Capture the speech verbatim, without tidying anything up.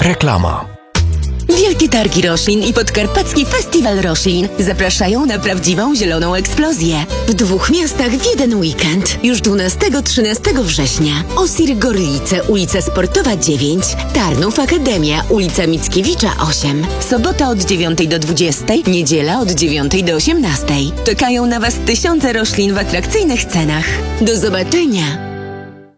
Reklama. Wielkie Targi Roślin i Podkarpacki Festiwal Roślin zapraszają na prawdziwą zieloną eksplozję. W dwóch miastach w jeden weekend. Już dwunastego trzynastego września. Osir Gorlice, ulica Sportowa dziewięć. Tarnów Akademia, ulica Mickiewicza osiem. Sobota od dziewiątej do dwudziestej, niedziela od dziewiątej do osiemnastej. Czekają na Was tysiące roślin w atrakcyjnych cenach. Do zobaczenia!